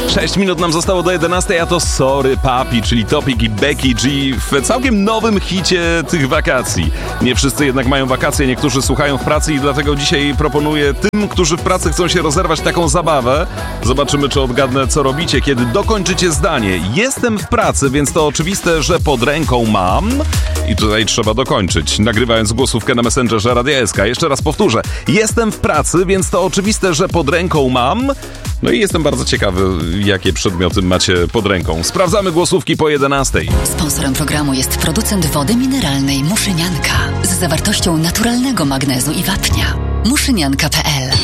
6 minut nam zostało do 11, a to Sorry Papi, czyli Topic i Becky G w całkiem nowym hicie tych wakacji. Nie wszyscy jednak mają wakacje, niektórzy słuchają w pracy i dlatego dzisiaj proponuję tym, którzy w pracy chcą się rozerwać, taką zabawę. Zobaczymy, czy odgadnę, co robicie, kiedy dokończycie zdanie. Jestem w pracy, więc to oczywiste, że pod ręką mam. I tutaj trzeba dokończyć, nagrywając głosówkę na Messengerze Radia SK. Jeszcze raz powtórzę. Jestem w pracy, więc to oczywiste, że pod ręką mam. No i jestem bardzo ciekawy, jakie przedmioty macie pod ręką. Sprawdzamy głosówki po 11. Sponsorem programu jest producent wody mineralnej Muszynianka z zawartością naturalnego magnezu i wapnia. Muszynianka.pl